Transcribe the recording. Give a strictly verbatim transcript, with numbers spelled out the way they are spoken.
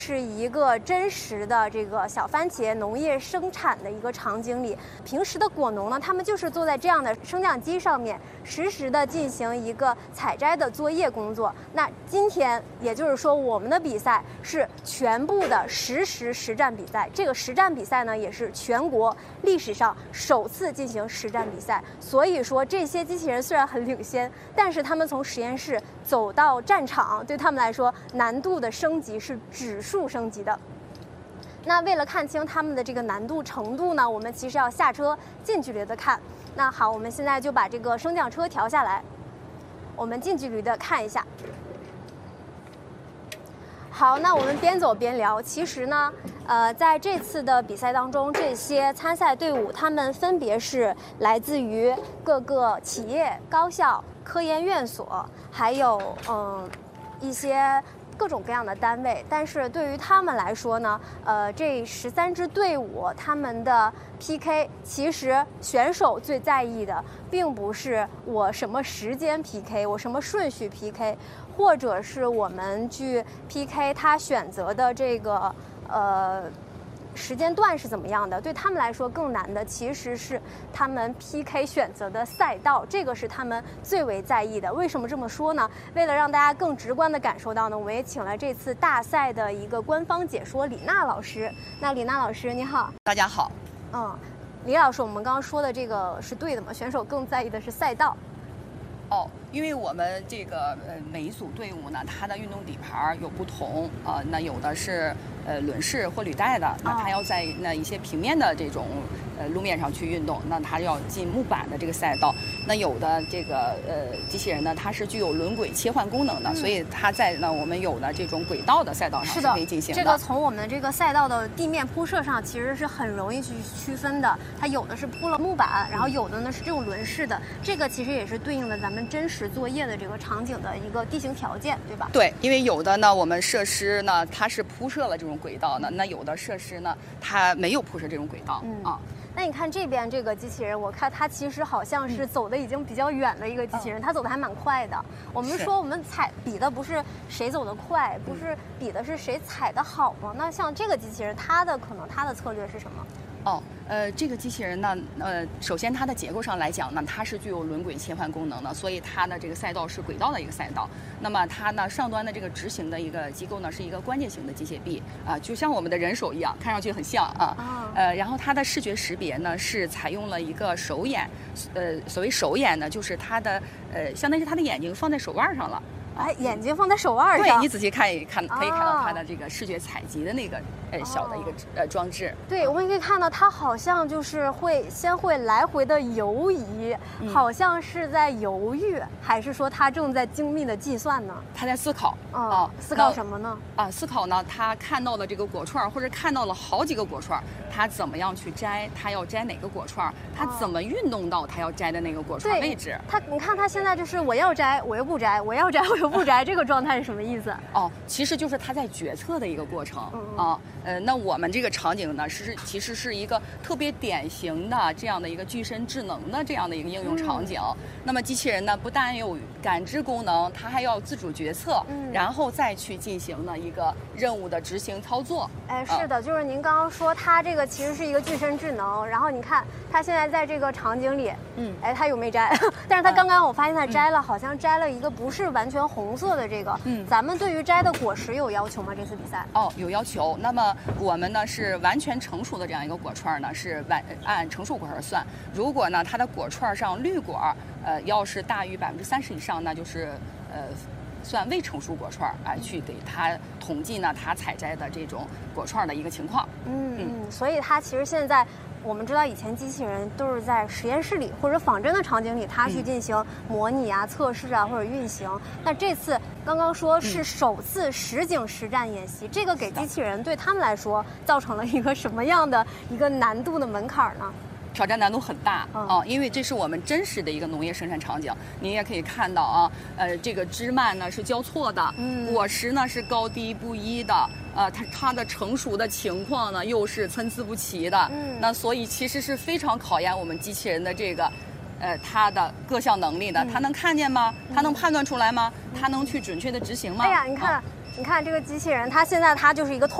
是一个真实的这个小番茄农业生产的一个场景里，平时的果农呢，他们就是坐在这样的升降机上面，实时的进行一个采摘的作业工作。那今天，也就是说，我们的比赛是全部的实时实战比赛。这个实战比赛呢，也是全国历史上首次进行实战比赛。所以说，这些机器人虽然很领先，但是他们从实验室走到战场，对他们来说，难度的升级是指数数升级的。那为了看清他们的这个难度程度呢，我们其实要下车近距离的看。那好，我们现在就把这个升降车调下来，我们近距离的看一下。好，那我们边走边聊。其实呢，呃，在这次的比赛当中，这些参赛队伍他们分别是来自于各个企业、高校、科研院所，还有嗯一些各种各样的单位，但是对于他们来说呢，呃，这十三支队伍他们的 P K， 其实选手最在意的并不是我什么时间 P K， 我什么顺序 P K， 或者是我们去 P K 他选择的这个呃时间段是怎么样的。对他们来说更难的其实是他们 P K 选择的赛道，这个是他们最为在意的。为什么这么说呢？为了让大家更直观的感受到呢，我们也请了这次大赛的一个官方解说李娜老师。那李娜老师你好。 大家好。 嗯，李老师，我们刚刚说的这个是对的吗？选手更在意的是赛道。 哦，因为我们这个呃每一组队伍呢，它的运动底盘有不同啊、呃，那有的是呃轮式或履带的，那它要在那一些平面的这种呃路面上去运动，那它要进木板的这个赛道。那有的这个呃机器人呢，它是具有轮轨切换功能的，嗯、所以它在呢我们有的这种轨道的赛道上是可以进行的。 这个从我们这个赛道的地面铺设上，其实是很容易去区分的。它有的是铺了木板，然后有的呢是这种轮式的，这个其实也是对应的咱们真实作业的这个场景的一个地形条件，对吧？ 对，因为有的呢，我们设施呢它是铺设了这种轨道呢，那有的设施呢它没有铺设这种轨道、嗯、啊。 那你看这边这个机器人，我看它其实好像是走的已经比较远的一个机器人，嗯、它走的还蛮快的。我们说我们踩比的不是谁走得快，不是比的是谁踩得好吗？那像这个机器人，它的可能它的策略是什么？ 哦，呃，这个机器人呢，呃，首先它的结构上来讲呢，它是具有轮轨切换功能的，所以它的这个赛道是轨道的一个赛道。那么它呢，上端的这个执行的一个机构呢，是一个关节型的机械臂啊、呃，就像我们的人手一样，看上去很像啊。哦、呃，然后它的视觉识别呢，是采用了一个手眼，呃，所谓手眼呢，就是它的呃，相当于是它的眼睛放在手腕上了。 哎，眼睛放在手腕上。 对，你仔细看一看，可以看到它的这个视觉采集的那个呃小的一个呃装置。 对，我们可以看到它好像就是会先会来回的游移，嗯、好像是在犹豫，还是说它正在精密的计算呢？ 它在思考。 啊、哦，思考什么呢？ 啊，思考呢，它看到了这个果串，或者看到了好几个果串，它怎么样去摘？它要摘哪个果串？它怎么运动到它要摘的那个果串位置？ 它，你看它现在就是我要摘，我又不摘，我要摘，我又不摘，这个状态是什么意思？ 哦，其实就是它在决策的一个过程、嗯、啊。呃，那我们这个场景呢，是其实是一个特别典型的这样的一个具身智能的这样的一个应用场景。嗯、那么机器人呢，不但有感知功能，它还要自主决策，嗯、然后再去进行呢一个任务的执行操作。 哎，是的，啊、就是您刚刚说它这个其实是一个具身智能，然后你看它现在在这个场景里，嗯，哎，它有没摘？但是它刚刚我发现它摘了，嗯、好像摘了一个不是完全红色的这个。嗯，咱们对于摘的果实有要求吗？这次比赛？ 哦，有要求。那么我们呢是完全成熟的这样一个果串呢，是完按成熟果实算。如果呢它的果串上绿果，呃，要是大于百分之三十以上，那就是呃算未成熟果串啊、呃，去给它统计呢它采摘的这种果串的一个情况。 嗯嗯，所以它其实现在。我们知道以前机器人都是在实验室里或者仿真的场景里，它去进行模拟啊、测试啊或者运行。那这次刚刚说是首次实景实战演习，这个给机器人对他们来说造成了一个什么样的一个难度的门槛呢？ 挑战难度很大啊、嗯，因为这是我们真实的一个农业生产场景。您也可以看到啊，呃，这个枝蔓呢是交错的，嗯，果实呢是高低不一的，呃，它它的成熟的情况呢又是参差不齐的，嗯，那所以其实是非常考验我们机器人的这个。呃，它的各项能力的，它能看见吗？它能判断出来吗？它能去准确的执行吗？ 哎呀，你看， 你看这个机器人，它现在它就是一个痛。